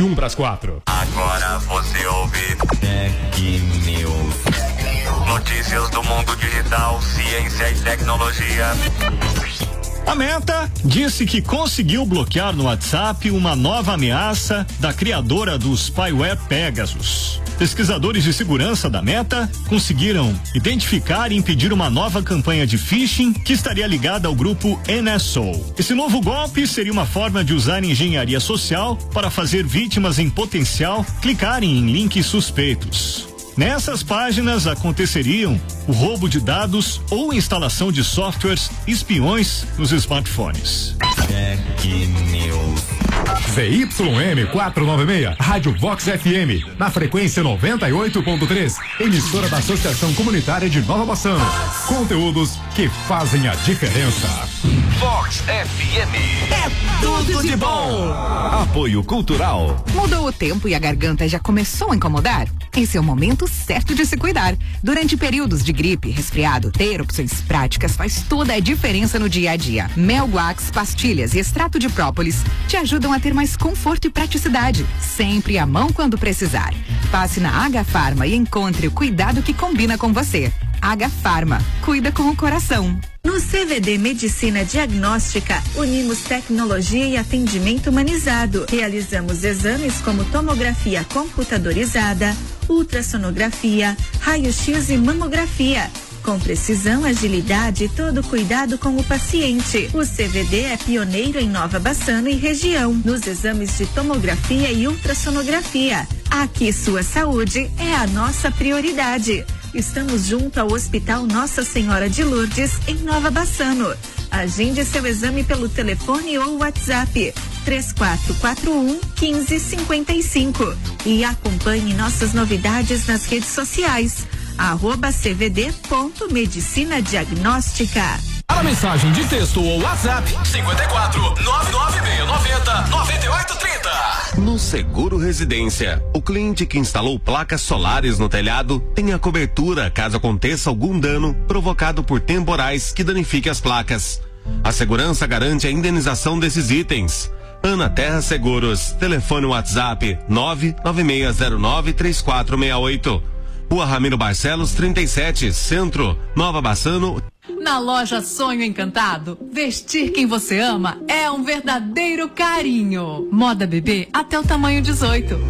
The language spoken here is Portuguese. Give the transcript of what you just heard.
21:04. Agora você ouve Tecnews. Notícias do mundo digital, ciência e tecnologia. A Meta disse que conseguiu bloquear no WhatsApp uma nova ameaça da criadora do spyware Pegasus. Pesquisadores de segurança da Meta conseguiram identificar e impedir uma nova campanha de phishing que estaria ligada ao grupo NSO. Esse novo golpe seria uma forma de usar engenharia social para fazer vítimas em potencial clicarem em links suspeitos. Nessas páginas aconteceriam o roubo de dados ou instalação de softwares espiões nos smartphones. Tecnews. ZYM 496, Rádio Vox FM, na frequência 98.3, emissora da Associação Comunitária de Nova Bassano. Conteúdos que fazem a diferença. Vox FM. É tudo de bom. Apoio Cultural. Mudou o tempo e a garganta já começou a incomodar? Esse é o momento certo de se cuidar. Durante períodos de gripe, resfriado, ter opções práticas faz toda a diferença no dia a dia. Mel Guax, pastilhas e extrato de própolis te ajudam a ter mais conforto e praticidade, sempre à mão quando precisar. Passe na H Farma e encontre o cuidado que combina com você. H Farma, cuida com o coração. No CVD Medicina Diagnóstica, unimos tecnologia e atendimento humanizado. Realizamos exames como tomografia computadorizada, ultrassonografia, raio-x e mamografia. Com precisão, agilidade e todo cuidado com o paciente. O CVD é pioneiro em Nova Bassano e região, nos exames de tomografia e ultrassonografia. Aqui sua saúde é a nossa prioridade. Estamos junto ao Hospital Nossa Senhora de Lourdes, em Nova Bassano. Agende seu exame pelo telefone ou WhatsApp 3441-1555 e acompanhe nossas novidades nas redes sociais. @cvd.medicina diagnóstica. Para mensagem de texto ou WhatsApp 54 99690 9830. No Seguro Residência, o cliente que instalou placas solares no telhado tem a cobertura caso aconteça algum dano provocado por temporais que danifique as placas. A segurança garante a indenização desses itens. Ana Terra Seguros, telefone WhatsApp 996093468. Rua Ramiro Barcelos 37, Centro, Nova Bassano. Na loja Sonho Encantado, vestir quem você ama é um verdadeiro carinho. Moda bebê até o tamanho 18.